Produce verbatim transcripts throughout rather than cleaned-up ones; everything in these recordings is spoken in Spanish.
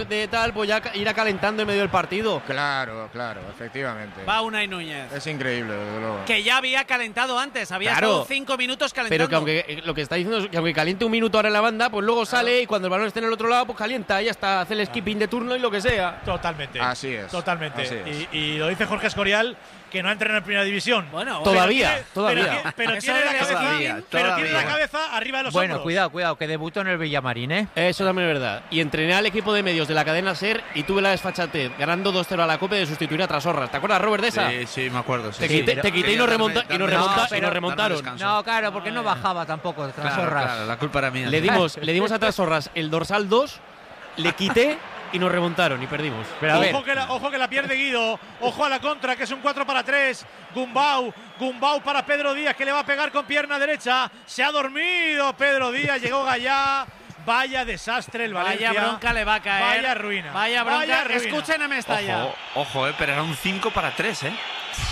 de, de tal, pues ya ir a calentando en medio del partido. Claro, claro, efectivamente. Va Unai Núñez. Es increíble, desde luego. Que ya había calentado antes, había Claro, estado cinco minutos calentando. Pero que aunque lo que está diciendo es que aunque caliente un minuto ahora en la banda, pues luego sale y cuando el balón esté en el otro lado, pues calienta y ya está, hace el skipping de turno y lo que sea. Totalmente. Así es. Totalmente. Así es. Y, y lo dice Jorge Escorial, que no ha entrenado en primera división. Bueno, Todavía, pero tiene, todavía. Pero, pero Eso tiene, la es cabeza, todavía, pero todavía. tiene la cabeza arriba de los Bueno, hombros. cuidado, cuidado, que debutó en el Villamarín, ¿eh? Eso también es verdad. Y entrené al equipo de medios de la cadena SER y tuve la desfachatez, ganando dos cero a la Copa, de sustituir a Trasorras. ¿Te acuerdas, Robert, de esa? Sí, sí, me acuerdo. Sí, Te sí, quité, pero te quité y quería nos, darme- remonta- y nos, darme remonta- descanso, y nos darme remontaron. descanso. No, claro, porque no bajaba tampoco Claro, Trasorras. claro, la culpa era mía. Le dimos, le dimos a Trasorras el dorsal dos, le quité y nos remontaron y perdimos. Pero a ver, Ojo que, la, ojo que la pierde Guido. Ojo a la contra, que es un cuatro para tres. Gumbau. Gumbau para Pedro Díaz, que le va a pegar con pierna derecha. Se ha dormido Pedro Díaz. Llegó Gallá. Vaya desastre el Valencia. Vaya bronca le va a caer. Vaya ruina. Vaya bronca. Vaya ruina. Escuchen a Mestalla. Ojo, ojo, eh, pero era un cinco para tres, ¿eh?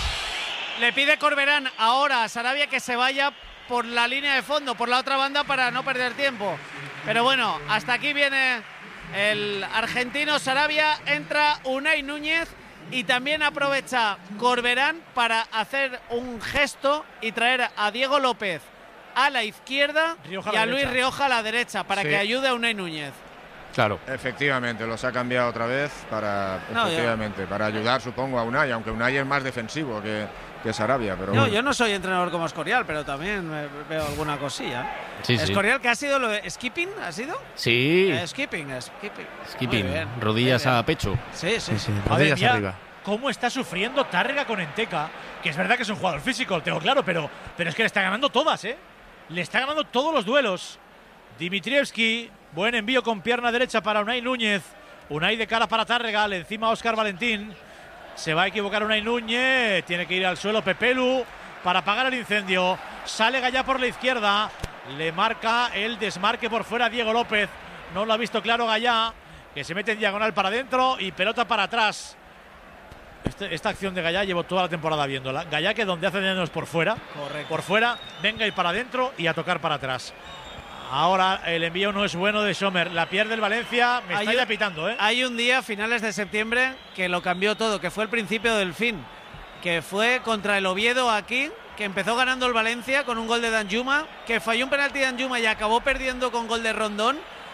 Le pide Corberán ahora a Sarabia que se vaya por la línea de fondo, por la otra banda, para no perder tiempo. Pero bueno, hasta aquí viene el argentino Sarabia. Entra Unai Núñez y también aprovecha Corberán para hacer un gesto y traer a Diego López a la izquierda Rioja a y la a Luis derecha. Rioja a la derecha para Sí. que ayude a Unai Núñez. Claro. Efectivamente, los ha cambiado otra vez para, No, efectivamente, para ayudar, supongo, a Unai, aunque Unai es más defensivo que, que Sarabia. Pero Yo, bueno. yo no soy entrenador como Escorial, pero también me- veo alguna cosilla. Sí, sí. Escorial, ¿qué ha sido lo de skipping? ¿Ha sido? Sí. Eh, skipping, skipping. Skipping, Muy bien, rodillas muy bien. a pecho. Sí, sí, sí. Madre Rodillas mía, arriba. cómo está sufriendo Tárrega con Enteca. Que es verdad que es un jugador físico, lo tengo claro, pero, pero es que le está ganando todas, ¿eh? Le está ganando todos los duelos. Dimitrievski, buen envío con pierna derecha para Unai Núñez. Unai de cara para Tárrega, le encima a Óscar Valentín. Se va a equivocar Unai Núñez, tiene que ir al suelo Pepelu para apagar el incendio. Sale Gallá por la izquierda, le marca el desmarque por fuera Diego López. No lo ha visto claro Gallá, que se mete en diagonal para adentro y pelota para atrás. Este- esta acción de Gallá llevo toda la temporada viéndola. Gallá que donde hace daño es por fuera. Correcto. Por fuera, venga y para adentro y a tocar para atrás. Ahora el envío no es bueno de Sommer. La pierde el Valencia. Me está Hay- ya pitando, ¿eh? Hay un día, finales de septiembre, que lo cambió todo, que fue el principio del fin. Que fue contra el Oviedo aquí, que empezó ganando el Valencia con un gol de Danjuma, que falló un penalti de Danjuma y acabó perdiendo con gol de Rondón.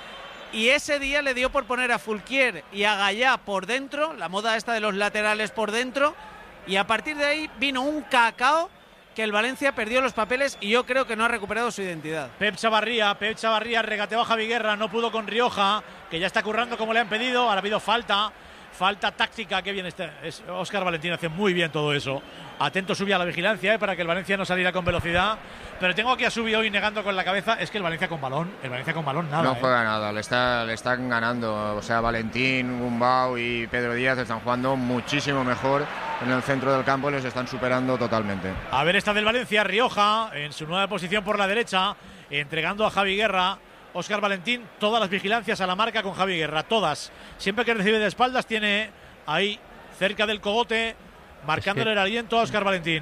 Y ese día le dio por poner a Fulquier y a Gallá por dentro, la moda esta de los laterales por dentro, y a partir de ahí vino un cacao que el Valencia perdió los papeles y yo creo que no ha recuperado su identidad. Pep Chavarría, Pep Chavarría regateó a Javi Guerra, no pudo con Rioja, que ya está currando como le han pedido. Ahora ha habido falta, falta táctica, que bien este. Es, Óscar Valentín hace muy bien todo eso. Atento Subi a la vigilancia, eh, para que el Valencia no saliera con velocidad. Pero tengo aquí a Subi hoy negando con la cabeza, es que el Valencia con balón, el Valencia con balón nada. No eh. juega nada, le, está, le están ganando. O sea, Valentín, Gumbau y Pedro Díaz están jugando muchísimo mejor en el centro del campo y les están superando totalmente. A ver esta del Valencia, Rioja, en su nueva posición por la derecha, entregando a Javi Guerra. Óscar Valentín, todas las vigilancias a la marca con Javi Guerra, todas. Siempre que recibe de espaldas tiene ahí, cerca del cogote, marcándole el aliento a Óscar Valentín.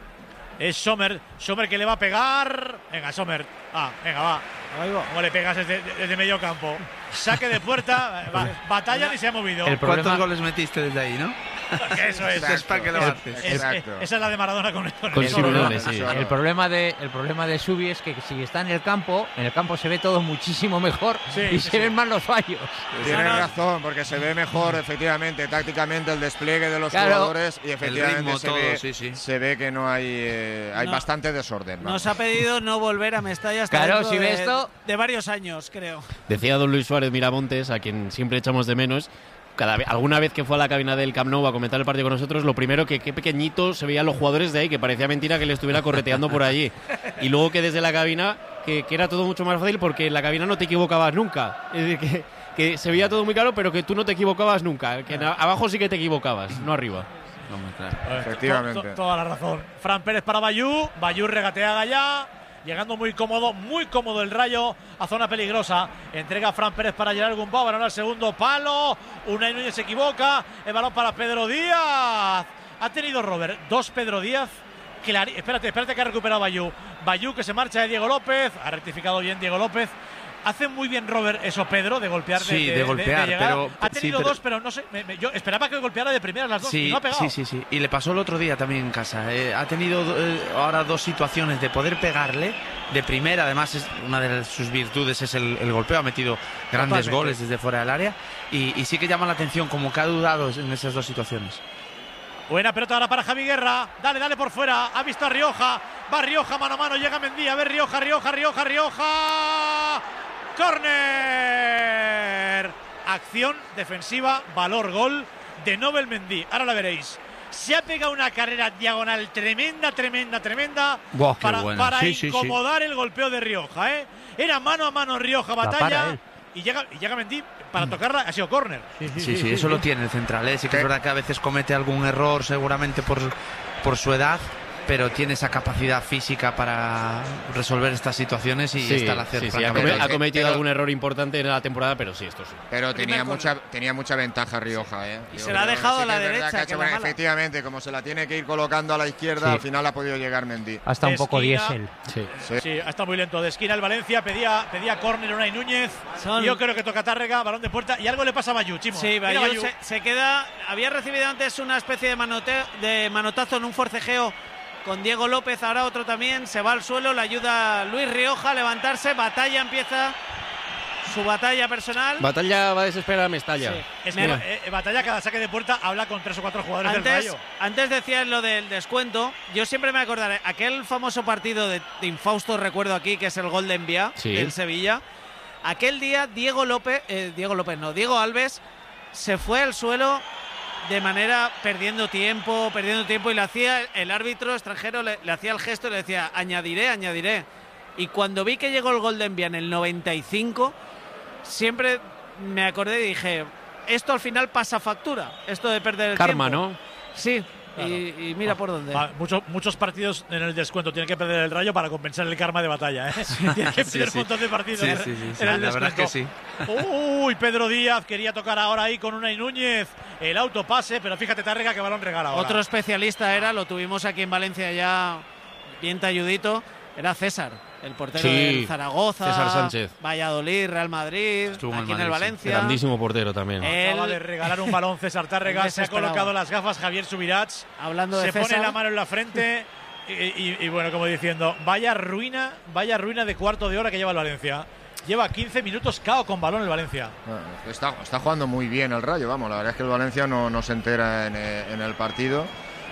Es Sommer, Sommer que le va a pegar. Venga, Sommer. Ah, venga, va. ¿Cómo le pegas desde, desde medio campo? Saque de puerta, va, batalla y se ha movido. El ¿Cuántos problema- goles metiste desde ahí, no? Eso es. Es para que lo El- haces. Es- Exacto. esa es la de Maradona con, con Con el Simeone, solo, ¿no? sí. El problema de el problema de Subi es que si está en el campo, en el campo se ve todo muchísimo mejor Sí, y sí, se sí. ven más los fallos. Tienes no. razón, porque se ve mejor, efectivamente, tácticamente el despliegue de los Claro. jugadores y efectivamente ritmo, se, todo, ve, sí, sí. se ve que no hay, eh, hay No. bastante desorden. vamos. Nos ha pedido no volver a Mestalla hasta Claro, dentro si de, ve esto- de varios años, creo. Decía don Luis Suárez Miramontes, a quien siempre echamos de menos, cada vez, alguna vez que fue a la cabina del Camp Nou a comentar el partido con nosotros, lo primero que qué pequeñito se veían los jugadores de ahí, que parecía mentira que le estuviera correteando por allí. Y luego que desde la cabina, que, que era todo mucho más fácil porque en la cabina no te equivocabas nunca. Es decir, que, que se veía todo muy claro, pero que tú no te equivocabas nunca. Que en a- abajo sí que te equivocabas, no arriba. Hombre, claro. Eh, Efectivamente. to- to- toda la razón. Fran Pérez para Bayú. Bayú regatea a Gallá. Llegando muy cómodo, muy cómodo el Rayo a zona peligrosa. Entrega a Fran Pérez para Gerard Gumbau. Balón al segundo palo. Unai Núñez se equivoca. El balón para Pedro Díaz. Ha tenido Robert dos Pedro Díaz. Clari- espérate, espérate que ha recuperado Bayú. Bayú que se marcha de Diego López. Ha rectificado bien Diego López. Hace muy bien Robert eso, Pedro, de golpear. Sí, de, de golpear, llegar. pero- Ha tenido sí, pero- dos, pero no sé. Me, me- yo esperaba que golpeara de primeras las dos Sí, y no ha pegado. sí, sí, sí. Y le pasó el otro día también en casa. Eh, ha tenido eh, ahora dos situaciones de poder pegarle de primera. Además, es una de sus virtudes es el, el golpeo. Ha metido grandes Totalmente. goles desde fuera del área. Y, y sí que llama la atención como que ha dudado en esas dos situaciones. Buena pelota ahora para Javi Guerra. Dale, dale por fuera. Ha visto a Rioja. Va Rioja mano a mano. Llega Mendy. A ver Rioja, Rioja, Rioja, Rioja. ¡Córner! Acción defensiva, valor gol de Nobel Mendy. Ahora la veréis. Se ha pegado una carrera diagonal tremenda, tremenda, tremenda. Buah, qué para buena. para Sí, sí, sí. incomodar el golpeo de Rioja. ¿eh? Era mano a mano Rioja, La para batalla. él. Y llega, y llega Mendy para tocarla. Ha sido córner. Sí, sí, eso lo tiene el central. ¿eh? Sí que es Sí. verdad que a veces comete algún error seguramente por, por su edad, pero tiene esa capacidad física para resolver estas situaciones y Sí, está al hacer sí, sí, ha, francamente. come- ha cometido Pero- algún error importante en la temporada, pero sí, esto sí. Pero tenía Primer mucha, tenía mucha ventaja Rioja, ¿eh? Y Yo se la ha creo que dejado sí a la que es verdad derecha, que ha que hecho- es la mala. efectivamente, como se la tiene que ir colocando a la izquierda, Sí. al final ha podido llegar Mendy. Hasta un poco Esquina. diésel. Sí. Sí. Sí, está muy lento. De esquina el Valencia, pedía, pedía córner Unai Núñez. Son- Yo creo que toca Tárrega, balón de puerta y algo le pasa a Bayú, Chimo. Sí, Mira, Bayú Bayú. se, se queda. Había recibido antes una especie de, manote- de manotazo en un forcejeo con Diego López, ahora otro también. Se va al suelo, le ayuda Luis Rioja a levantarse. Batalla empieza su batalla personal. Batalla va a desesperar a Mestalla. Sí. Es que Mira. eh, Batalla cada saque de puerta habla con tres o cuatro jugadores del Antes, Rayo. antes decías lo del descuento. Yo siempre me acordaré aquel famoso partido de, de infausto recuerdo aquí, que es el gol de Envía Sí. del Sevilla. Aquel día Diego López, eh, Diego López no, Diego Alves se fue al suelo de manera perdiendo tiempo, perdiendo tiempo y le hacía el árbitro extranjero le, le hacía el gesto y le decía añadiré, añadiré. Y cuando vi que llegó el gol de Envía en el noventa y cinco, siempre me acordé y dije, esto al final pasa factura, esto de perder el Karma, tiempo. ¿no? Sí, Claro. y, y mira por dónde. Va, muchos, muchos partidos en el descuento tienen que perder el Rayo para compensar el karma de Batalla. ¿eh? Tienen que Sí, perder sí. un montón de partidos Sí, en, sí, sí, sí. en el La verdad es que descuento. sí. Uy, Pedro Díaz quería tocar ahora ahí con Unai Núñez. El autopase, pero fíjate, Tárrega, que balón regala ahora. Otro especialista era, lo tuvimos aquí en Valencia ya bien talludito, era César, el portero Sí, del Zaragoza, César Sánchez. Valladolid, Real Madrid, Estuvo en aquí el en el Madrid, sí. Valencia. Grandísimo portero también. Eh, Acaba Él- de regalar un balón César Tárrega. Él Se ha desesperado. colocado las gafas Javier Subirats. Hablando de Se César, pone la mano en la frente. Y, y- y bueno, como diciendo, vaya ruina, vaya ruina de cuarto de hora que lleva el Valencia. Lleva quince minutos cao con balón el Valencia. Bueno, Está, está jugando muy bien el Rayo, vamos, la verdad es que el Valencia no, no se entera en, eh, en el partido.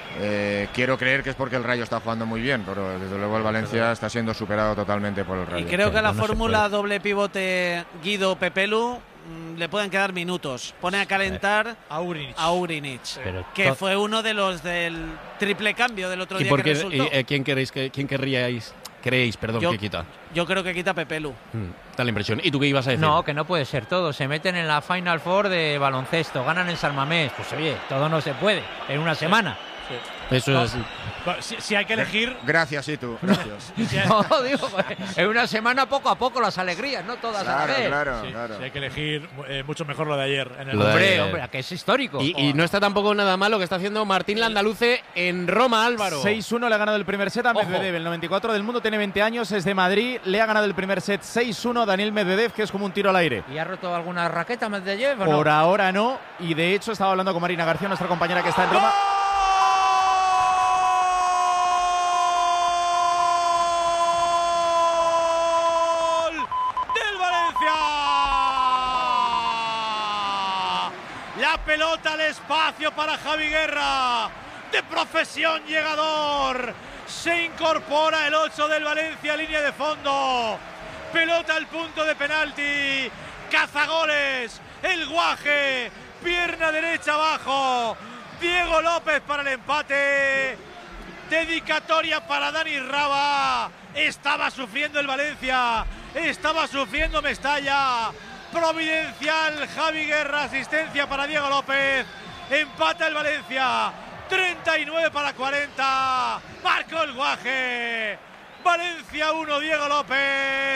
Eh, quiero creer que es porque el Rayo está jugando muy bien, pero desde luego el Valencia está siendo superado totalmente por el Rayo. y creo Sí, que a la no se fórmula puede. doble pivote Guido-Pepelu mm, le pueden quedar minutos. Pone a calentar A Urinich. a Urinich, Pero que to- fue uno de los del triple cambio del otro ¿Y día por que qué, resultó. y, eh, quién queréis que quién querríais creéis, perdón, Yo- que quita? Yo creo que quita Pepelu. Mm, da la impresión. ¿Y tú qué ibas a decir? No, que no puede ser todo. Se meten en la Final Four de baloncesto, ganan en San Mamés. Pues oye, todo no se puede en una semana. Eso No. es. Bueno, si, si hay que elegir. Gracias, y tú, gracias. si hay- No, digo, en una semana poco a poco las alegrías, no todas a la Claro, vez. claro, sí, claro. si hay que elegir, eh, mucho mejor lo de ayer. En el Lo de Hombre, ayer. hombre, que es histórico. Y, y no está tampoco nada malo que está haciendo Martín Landaluce en Roma, Álvaro. seis uno le ha ganado el primer set a Ojo. Medvedev, el noventa y cuatro del mundo, tiene veinte años, es de Madrid, le ha ganado el primer set seis uno a Daniel Medvedev, que es como un tiro al aire. ¿Y ha roto alguna raqueta Medvedev o no? Por ahora no, y de hecho estaba hablando con Marina García, nuestra compañera que está en Roma. ¡Gol del Valencia! La pelota al espacio para Javi Guerra. De profesión llegador. Se incorpora el ocho del Valencia, línea de fondo. Pelota al punto de penalti. Cazagoles. El Guaje. Pierna derecha abajo. Diego López para el empate. Dedicatoria para Dani Raba. Estaba sufriendo el Valencia. Estaba sufriendo Mestalla. Providencial Javi Guerra. Asistencia para Diego López. Empata el Valencia. treinta y nueve para cuarenta. Marcó el Guaje. Valencia uno, Diego López.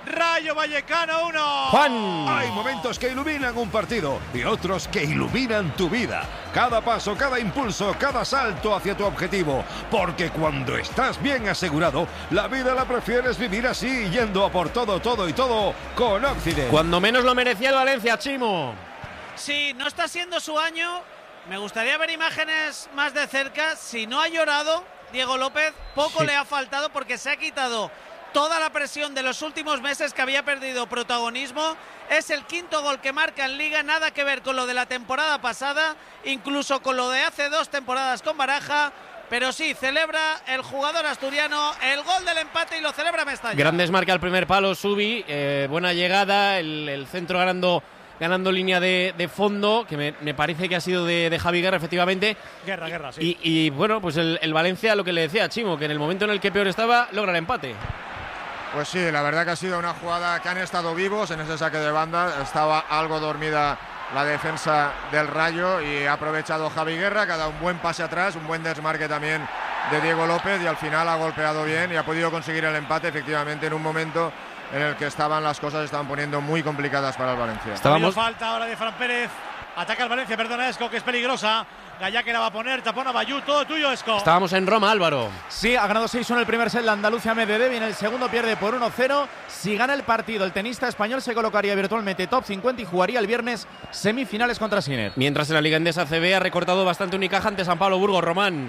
Rayo Vallecano uno. Juan. Hay momentos que iluminan un partido y otros que iluminan tu vida. Cada paso, cada impulso, cada salto hacia tu objetivo. Porque cuando estás bien asegurado, la vida la prefieres vivir así, yendo a por todo, todo y todo con Occident. Cuando menos lo merecía el Valencia, Chimo. Sí, no está siendo su año. Me gustaría ver imágenes más de cerca. Si no ha llorado Diego López, poco sí. le ha faltado porque se ha quitado toda la presión de los últimos meses, que había perdido protagonismo. Es el quinto gol que marca en Liga, nada que ver con lo de la temporada pasada, incluso con lo de hace dos temporadas con Baraja. Pero sí, celebra el jugador asturiano el gol del empate y lo celebra Mestalla. Grandes marca el primer palo, Subi, eh, buena llegada, el, el centro ganando ganando línea de, de fondo, que me, me parece que ha sido de, de Javi Guerra, efectivamente. Guerra, Guerra, sí. Y, y bueno, pues el, el Valencia, lo que le decía a Chimo, que en el momento en el que peor estaba, logra el empate. Pues sí, la verdad que ha sido una jugada que han estado vivos en ese saque de banda. Estaba algo dormida la defensa del Rayo y ha aprovechado Javi Guerra, que ha dado un buen pase atrás, un buen desmarque también de Diego López y al final ha golpeado bien y ha podido conseguir el empate efectivamente en un momento en el que estaban las cosas estaban poniendo muy complicadas para el Valencia. Estábamos... falta ahora de Fran Pérez. Ataca el Valencia, perdona Esco, que es peligrosa. Gallá que la va a poner, tapón a Bayú, todo tuyo, Esco. Estábamos en Roma, Álvaro. Sí, ha ganado seis uno el primer set la Andalucía Medvedev y en el segundo pierde por uno cero. Si gana el partido, el tenista español se colocaría virtualmente top cincuenta y jugaría el viernes semifinales contra Sinner. Mientras en la Liga Endesa C B ha recortado bastante Unicaja ante San Pablo Burgos, Román.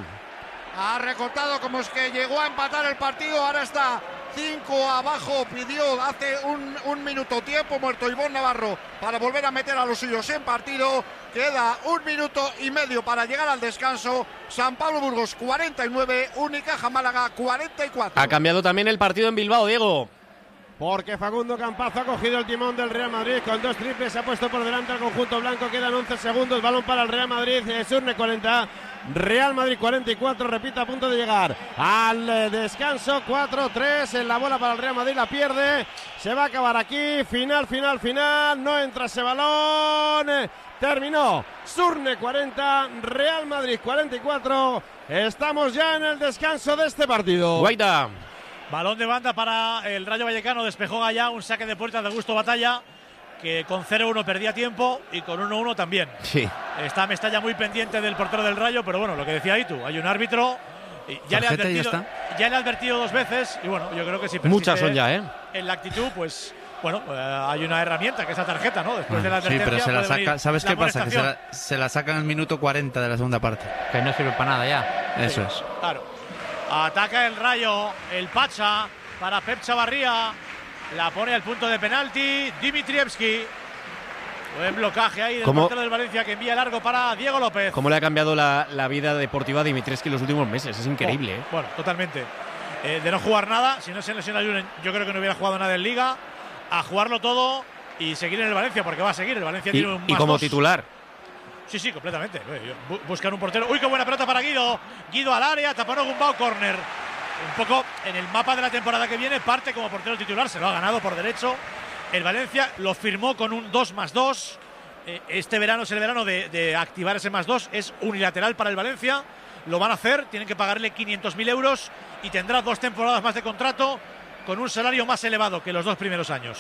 Ha recortado como es que llegó a empatar el partido, ahora está cinco abajo, pidió hace un, un minuto tiempo muerto Ivón Navarro para volver a meter a los suyos en partido. Queda un minuto y medio para llegar al descanso. San Pablo Burgos cuarenta y nueve, Unicaja Málaga cuarenta y cuatro. Ha cambiado también el partido en Bilbao, Diego. Porque Facundo Campazo ha cogido el timón del Real Madrid con dos triples, se ha puesto por delante al conjunto blanco, quedan once segundos, balón para el Real Madrid, Surne cuarenta, Real Madrid cuarenta y cuatro, repito, a punto de llegar al eh, descanso, cuatro tres en la bola para el Real Madrid, la pierde, se va a acabar aquí, final, final, final, no entra ese balón, eh, terminó, Surne cuarenta, Real Madrid cuarenta y cuatro, estamos ya en el descanso de este partido. Guaita. Balón de banda para el Rayo Vallecano, despejó Gallá, un saque de puerta de Augusto Batalla, que con cero uno perdía tiempo y con uno uno también. Sí. Está Mestalla muy pendiente del portero del Rayo, pero bueno, lo que decía ahí tú, hay un árbitro, y ya, le ha advertido, ya, ya le ha advertido dos veces, y bueno, yo creo que si persiste muchas son ya, ¿eh? en la actitud, pues bueno, eh, hay una herramienta que es la tarjeta, ¿no? Después de la advertencia. Sí, pero se la saca, ¿sabes qué pasa? Que se la, se la sacan en el minuto cuarenta de la segunda parte. Que no sirve para nada ya. Eso sí, es. Claro. Ataca el Rayo, el Pacha para Pep Chavarría, la pone al punto de penalti Dimitrievski. Buen blocaje ahí del portero del Valencia que envía largo para Diego López. ¿Cómo le ha cambiado la, la vida deportiva a Dimitrievski en los últimos meses? Es increíble, oh, ¿eh? Bueno, totalmente. Eh, de no jugar nada, si no se lesiona Julen, yo creo que no hubiera jugado nada en Liga, a jugarlo todo y seguir en el Valencia, porque va a seguir. El Valencia y, tiene un más y como dos. Titular. Sí, sí, completamente. Buscan un portero. Uy, qué buena pelota para Guido. Guido al área, taponó Gumbau, córner. Un poco en el mapa de la temporada que viene, parte como portero titular, se lo ha ganado por derecho. El Valencia lo firmó con un dos más dos. Este verano es el verano de, de activar ese más dos. Es unilateral para el Valencia. Lo van a hacer, tienen que pagarle quinientos mil euros y tendrá dos temporadas más de contrato con un salario más elevado que los dos primeros años.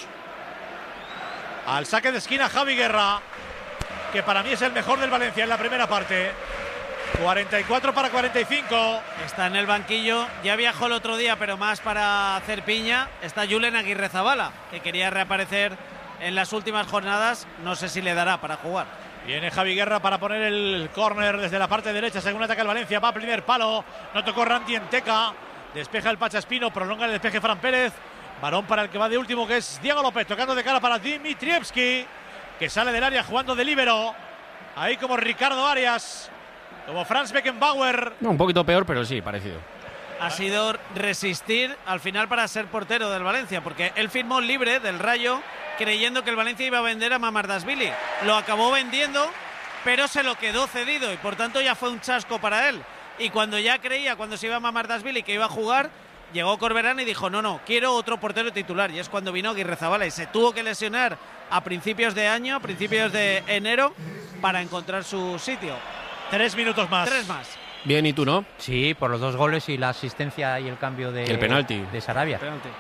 Al saque de esquina Javi Guerra, que para mí es el mejor del Valencia en la primera parte. cuarenta y cuatro para cuarenta y cinco. Está en el banquillo, ya viajó el otro día, pero más para hacer piña. Está Julen Aguirrezabala, que quería reaparecer en las últimas jornadas. No sé si le dará para jugar. Viene Javi Guerra para poner el córner desde la parte derecha, según ataca el Valencia. Va a primer palo, no tocó Ranti en Teca. Despeja el Pacha Espino, prolonga el despeje Fran Pérez. Balón para el que va de último, que es Diego López, tocando de cara para Dimitrievski, que sale del área jugando de líbero. Ahí como Ricardo Arias, como Franz Beckenbauer. No, un poquito peor, pero sí, parecido. Ha sido resistir al final para ser portero del Valencia, porque él firmó libre del Rayo creyendo que el Valencia iba a vender a Mamardashvili. Lo acabó vendiendo, pero se lo quedó cedido y por tanto ya fue un chasco para él. Y cuando ya creía, cuando se iba a Mamardashvili que iba a jugar, llegó Corberán y dijo, no, no, quiero otro portero titular. Y es cuando vino Aguirrezabala y se tuvo que lesionar a principios de año, a principios de enero, para encontrar su sitio. Tres minutos más. Tres más. Bien, ¿y tú, no? Sí, por los dos goles y la asistencia y el cambio de, el penalti. de Sarabia. Penalti.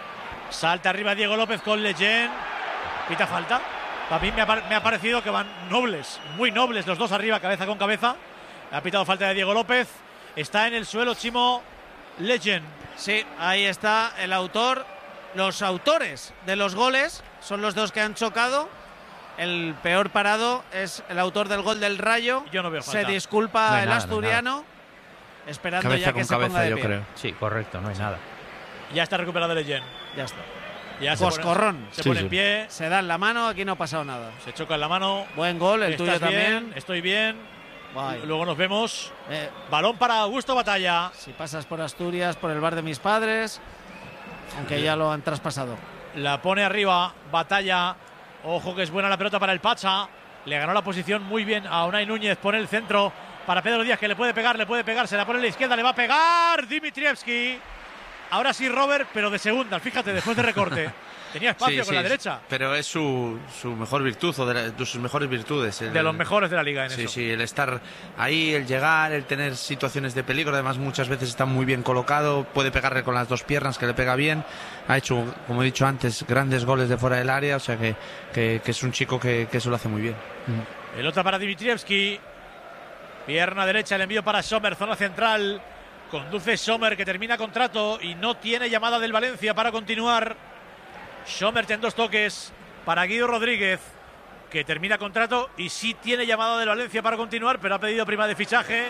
Salta arriba Diego López con Leyen. Pita falta. A mí me ha, me ha parecido que van nobles, muy nobles los dos arriba, cabeza con cabeza. Ha pitado falta de Diego López. Está en el suelo Chimo Leyen. Sí, ahí está el autor. Los autores de los goles son los dos que han chocado. El peor parado es el autor del gol del Rayo. Yo no veo falta. Se disculpa no hay el nada, asturiano. No esperando Cabeza ya que con se cabeza, ponga de yo pie. creo. Sí, correcto, no hay nada. Ya está recuperado Leyen. Ya está. Ya se pone, Coscorrón. se Sí, pone sí. en pie. Se da en la mano, aquí no ha pasado nada. Se choca en la mano. Buen gol, el tuyo ¿Estás bien? también. Estoy bien. Guay. Luego nos vemos. Eh, Balón para Augusto Batalla. si pasas por Asturias, por el bar de mis padres, aunque ya lo han traspasado. La pone arriba, Batalla. Ojo que es buena la pelota para el Pacha. Le ganó la posición muy bien a Unai Núñez. Pone el centro para Pedro Díaz, que le puede pegar, le puede pegar. Se la pone a la izquierda, le va a pegar Dimitrievski. Ahora sí Robert, pero de segunda. Fíjate, después de recorte. Tenía espacio Sí, con sí, la derecha. Pero es su, su mejor virtud, o de, la- de sus mejores virtudes. El- De los mejores de la liga en Sí, eso. sí, el estar ahí, el llegar, el tener situaciones de peligro. Además, muchas veces está muy bien colocado. Puede pegarle con las dos piernas, que le pega bien. Ha hecho, como he dicho antes, grandes goles de fuera del área. O sea que, que, que es un chico que, que eso lo hace muy bien. Pelota para Dimitrievski. Pierna derecha, el envío para Sommer, zona central. Conduce Sommer, que termina contrato y no tiene llamada del Valencia para continuar. Sommer en dos toques para Guido Rodríguez, que termina contrato y sí tiene llamada del Valencia para continuar, pero ha pedido prima de fichaje.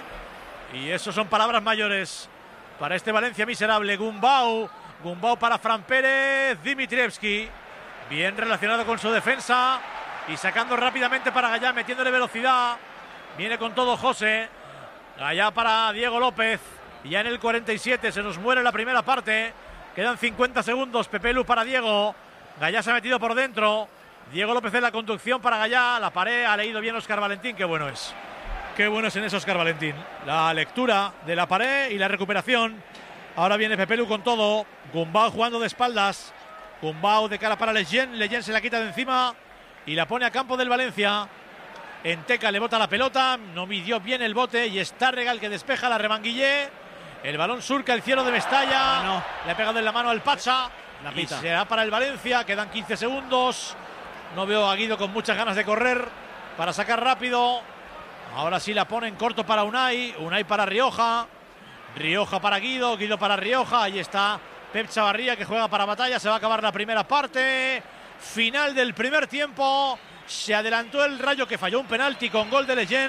Y eso son palabras mayores para este Valencia miserable. Gumbau, Gumbau para Fran Pérez, Dimitrievski, bien relacionado con su defensa y sacando rápidamente para Gallá, metiéndole velocidad. Viene con todo José. Gallá para Diego López. Y ya en el cuarenta y siete se nos muere la primera parte. Quedan cincuenta segundos. Pepe Lu para Diego. Gallá se ha metido por dentro. Diego López en la conducción para Gallá. La pared ha leído bien Óscar Valentín. Qué bueno es. Qué bueno es en eso Óscar Valentín. La lectura de la pared y la recuperación. Ahora viene Pepe Lu con todo. Gumbau jugando de espaldas. Gumbau de cara para Leyen. Leyen se la quita de encima y la pone a campo del Valencia. Enteca le bota la pelota. No midió bien el bote y está Regal que despeja la Remanguillé. El balón surca el cielo de Mestalla. No. Le ha pegado en la mano al Pacha. La Y pita. será para el Valencia. Quedan quince segundos. No veo a Guido con muchas ganas de correr para sacar rápido. Ahora sí la pone en corto para Unai. Unai para Rioja. Rioja para Guido. Guido para Rioja. Ahí está Pep Chavarría, que juega para Batalla. Se va a acabar la primera parte. Final del primer tiempo. Se adelantó el Rayo, que falló un penalti con gol de Leyen.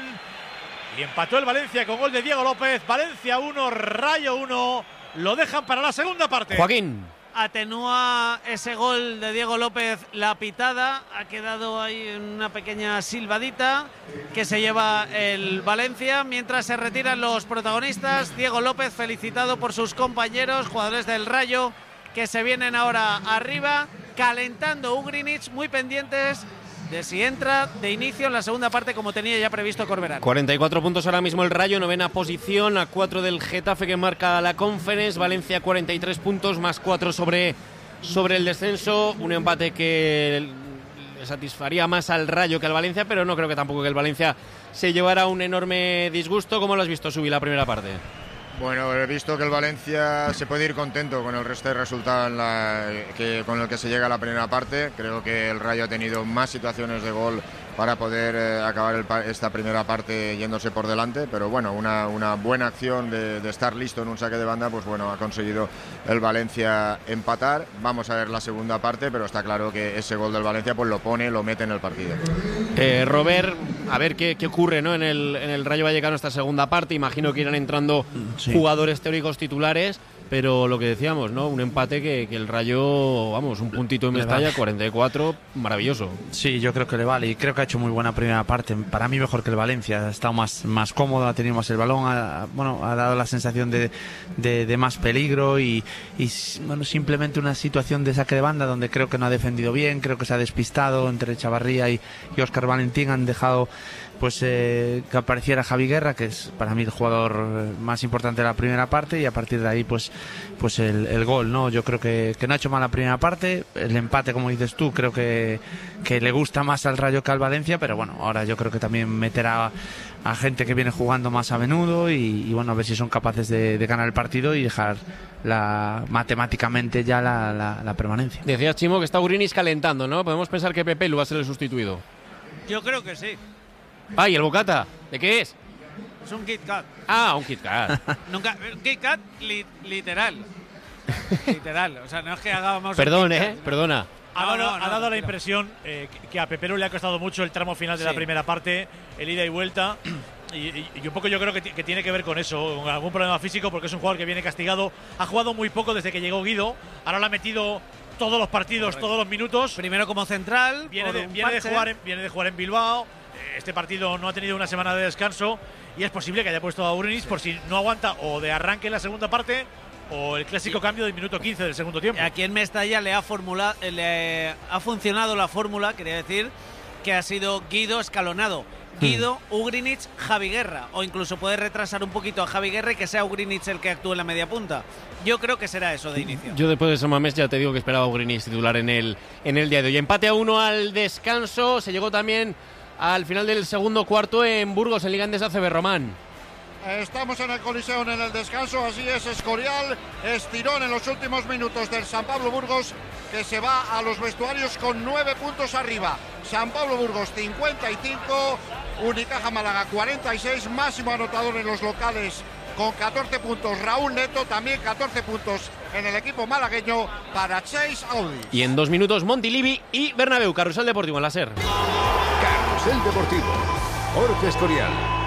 Y empató el Valencia con gol de Diego López. Valencia uno, Rayo uno. Lo dejan para la segunda parte. Joaquín. Atenúa ese gol de Diego López la pitada. Ha quedado ahí una pequeña silbadita que se lleva el Valencia. Mientras se retiran los protagonistas, Diego López felicitado por sus compañeros, jugadores del Rayo, que se vienen ahora arriba, calentando Ugrinic, muy pendientes de si entra de inicio en la segunda parte, como tenía ya previsto Corberán. cuarenta y cuatro puntos ahora mismo el Rayo, novena posición, a cuatro del Getafe, que marca la Conference. Valencia cuarenta y tres puntos, más cuatro sobre, sobre el descenso. Un empate que le satisfaría más al Rayo que al Valencia, pero no creo que tampoco que el Valencia se llevara un enorme disgusto. ¿Cómo lo has visto, Subi, la primera parte? Bueno, he visto que el Valencia se puede ir contento con el resto de resultados en la- que, con el que se llega a la primera parte. Creo que el Rayo ha tenido más situaciones de gol para poder eh, acabar el pa- esta primera parte yéndose por delante, pero bueno, una, una buena acción de, de estar listo en un saque de banda, pues bueno, ha conseguido el Valencia empatar. Vamos a ver la segunda parte, pero está claro que ese gol del Valencia pues lo pone, lo mete en el partido. Eh, Robert, a ver qué, qué ocurre, ¿no? en, el, en el Rayo Vallecano esta segunda parte. Imagino que irán entrando Sí. jugadores teóricos titulares, pero lo que decíamos, ¿no? Un empate que, que el Rayo, vamos, un puntito en Le Mestalla, vale. cuarenta y cuatro, maravilloso. Sí, yo creo que le vale y creo que ha hecho muy buena primera parte. Para mí mejor que el Valencia. Ha estado más, más cómodo, ha tenido más el balón, ha, bueno, ha dado la sensación de, de, de más peligro y, y bueno, simplemente una situación de saque de banda donde creo que no ha defendido bien, creo que se ha despistado entre Chavarría y, y Óscar Valentín. Han dejado pues eh, que apareciera Javi Guerra, que es para mí el jugador más importante de la primera parte, y a partir de ahí pues pues el, el gol, ¿no? Yo creo que, que no ha hecho mal la primera parte, el empate, como dices tú, creo que, que le gusta más al Rayo que al Valencia, pero bueno, ahora yo creo que también meterá a gente que viene jugando más a menudo y, y bueno, a ver si son capaces de, de ganar el partido y dejar la, matemáticamente ya la, la, la permanencia. Decías, Chimo, que está Urinis calentando, ¿no? Podemos pensar que Pepe Lu va a ser el sustituido. Yo creo que sí. ¡Ay, el bocata! ¿De qué es? Es un Kit Kat. Ah, un Kit Kat. Nunca, un Kit Kat li, literal. Literal. O sea, no es que hagamos. Perdón, ¿eh? Perdona. Ha dado, No, no, no, ha dado la tranquilo. impresión eh, que- que a Pepe Lu le ha costado mucho el tramo final de Sí. la primera parte, el ida y vuelta. Y, y- y un poco yo creo que, ti- que tiene que ver con eso, con algún problema físico, porque es un jugador que viene castigado. Ha jugado muy poco desde que llegó Guido. Ahora lo ha metido todos los partidos, Correcto. todos los minutos. Primero como central. Viene por de, un viene, de parche. jugar en, viene de jugar en Bilbao. Eh, Este partido no ha tenido una semana de descanso y es posible que haya puesto a Urinis por si no aguanta o de arranque en la segunda parte o el clásico cambio del minuto quince del segundo tiempo. Aquí en Mestalla le ha, formula, eh, le ha funcionado la fórmula, quería decir, que ha sido Guido escalonado. Guido, Ugrinich, Javi Guerra. O incluso puede retrasar un poquito a Javi Guerra y que sea Ugrinich el que actúe en la media punta. Yo creo que será eso de inicio. Yo después de Samamés ya te digo que esperaba a Ugrinis titular en el, en el día de hoy. Empate a uno al descanso. Se llegó también al final del segundo cuarto en Burgos, en Liga Endesa C B Román. Estamos en el Coliseo en el descanso, así es, Escorial, estirón en los últimos minutos del San Pablo Burgos, que se va a los vestuarios con nueve puntos arriba. San Pablo Burgos cincuenta y cinco, Unicaja Málaga cuarenta y seis, máximo anotador en los locales con catorce puntos. Raúl Neto también catorce puntos en el equipo malagueño para Chase Audi. Y en dos minutos Montilivi y Bernabéu, Carrusel Deportivo en la SER. Carrusel Deportivo. Jorge Escorial.